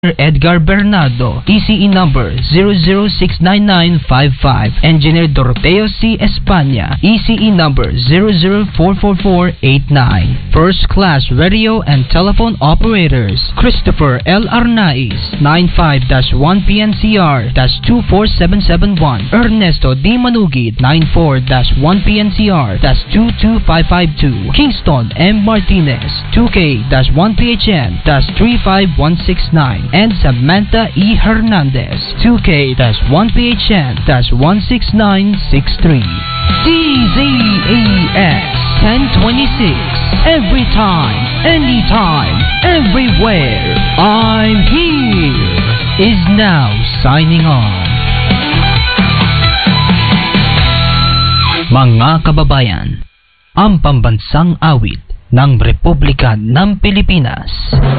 Edgar Bernardo, ECE number 0069955. Engineer Doroteo C. Espana, ECE number 0044489. First class radio and telephone operators, Christopher L. Arnaiz, 95-1PNCR-24771. Ernesto D. Manugid, 94-1PNCR-22552. Kingston M. Martinez, 2K-1PHN-35169. And Samantha E. Hernandez, 2K-1PHN-16963. DZAX 1026. Every time, anytime, everywhere. I'm here. Is now signing on. Mga kababayan, ang pambansang awit ng Republika ng Pilipinas.